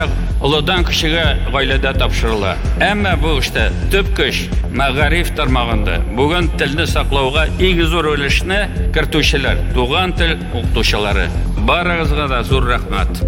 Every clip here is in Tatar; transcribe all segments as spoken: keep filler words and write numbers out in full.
Олыдан кешегә гаиләдә тапшырыла. Әмма бу эштә төп көч мәгариф тармагында. Бүген телне саклауга иң зур өлешне кертүчеләр, туган тел укытучылары. Барыгызга да зур рәхмәт.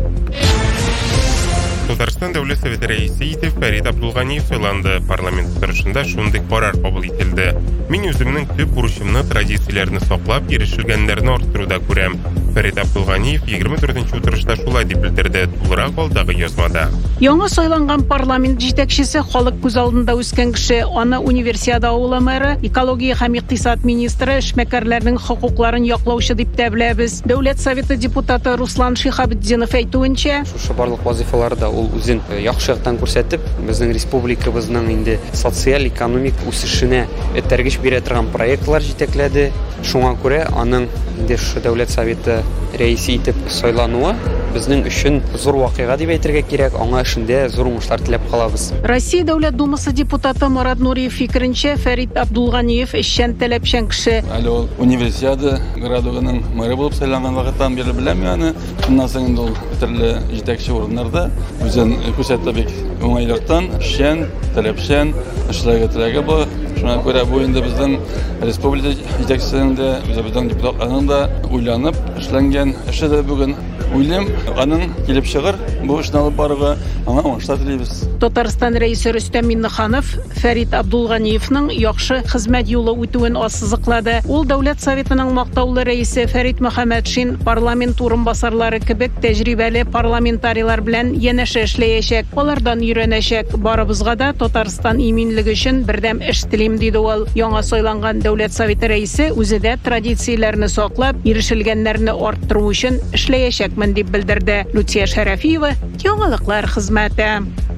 Татарстан Дәүләт Советы рәисе итеп Фәрит Абдулганиев сайланды. Парламент утырышында шундый карар кабул ителде. Мин үземнең төп бурычымны традицияләрне саклап, ирешелгәннәрне арттыруда күрәм. Фәрит Абдулганиев егерме дүртенче утырышта шулай дип белдерде. Тулырак алдагы язмада. Яңа сайланган парламент җитәкчесе халык күз алдында үскән кеше, аны Универсиада авылы мэры, экология һәм икътисад министры, эшмәкәрләрнең хокукларын яклаучы дип тә беләбез. Дәүләт Советы депутаты Руслан Шихабетдинов әйтүенчә, шушы барлык вазифаларда ул үзен яхшы яктан күрсәтеп, безнең республикабызның инде социаль экономик үсешенә этәргеч бирә торган проектлар җитәкләде. Шуңа күрә аның инде шушы Дәүләт Советы рәисе итеп сайлануы безнең өчен зур вакыйга дип әйтергә кирәк. Аңа эшендә зур уңышлар теләп калабыз. Россия Дәүләт Думасы депутаты Марат Нуриев фикеренчә, Фәрит Абдулганиев эшчән таләпчән кеше. Әле ул Универсиада градугының мэры булып сайланган вакыттан бирле беләм яны. Шуннан соң ул төрле җитәкче урыннарда үзен күрсәтте бик уңайлыктан, эшчән, таләпчән, эшләргә теләге бу. Шуңа күрә бу инде безнең республика җитәкчесенең дә, үзебезнең депутатларның да уйланып эшләнгән эше дә бүген уйлыйм, аның килеп чыгыр, бу эшне алып барырга аңа уңышлар телибез. Татарстан рәисе Рөстәм Миннеханов Фәрит Абдулганиевның яхшы хезмәт юлы үтүен ассызыклады. Ул Дәүләт Советының мактаулы рәисе Фәрит Мөхәммәтшин, парламент урынбасарлары кебек тәҗрибәле парламентарийлар белән янәшә эшләячәк, алардан өйрәнәчәк. Барыбызга да Татарстан иминлеге өчен бердәм эш телим, диде ул. Яңа сайланган Дәүләт Советы рәисе үзе дә традицияләрне саклап, ирешелгәннәрне арттыру өчен эшләячәкмен дип белдерде. Лүтия Шәрәфиева, яңалыклар хезмәте.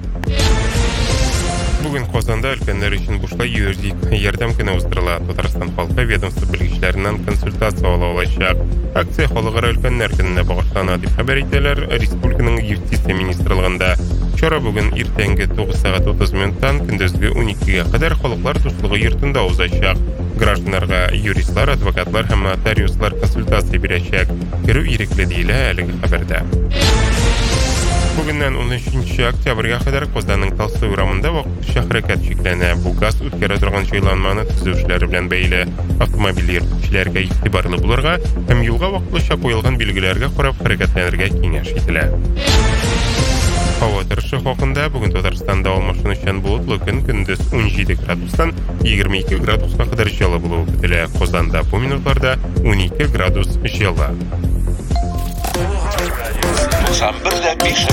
Бүген Казанда өлкәннәр өчен бушлай юридик ярдәм көне уздырыла. Татарстан халкы ведомство белгечләреннән консультация ала алачак. Акция халыкара өлкәннәр көненә багышлана дип хәбәр итәләр Республиканың юстиция министрлыгында. Чара бүген иртәнге тугыз сәгать утыз минуттан көндезге уникегә кадәр халыклар дуслыгы йортында узачак. Гражданнарга юристлар, адвокатлар һәм нотариуслар консультация бирәчәк. Керү ирекле диелә әлеге хәбәрдә. Бүгеннән он өченче октябрьгә кадәр Казанның Талсу урамында вакытлыча хәрәкәт шикләнә. Бу газ үткәрә торган җайланманы төзүчеләр белән бәйле. Автомобиль йөртүчеләргә игътибарлы булырга һәм юлга вакытлыча куелган билгеләргә карап хәрәкәтләнергә киңәш ителә. Һава торышы хакында бүген Татарстанда алмашынучан болытлы көн, көндез он җиде градустан егерме ике градуска кадәр җылы булуы көтелә. Казанда бу минутларда он ике градус җылы. туксан бер дә биш